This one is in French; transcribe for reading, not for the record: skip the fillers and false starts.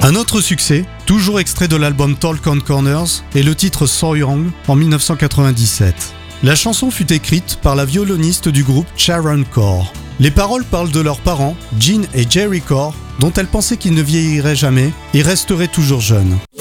Un autre succès, toujours extrait de l'album Talk on Corners, est le titre So Young en 1997. La chanson fut écrite par la violoniste du groupe Sharon Corr. Les paroles parlent de leurs parents, Gene et Jerry Corr, dont elle pensait qu'ils ne vieilliraient jamais et resteraient toujours jeunes.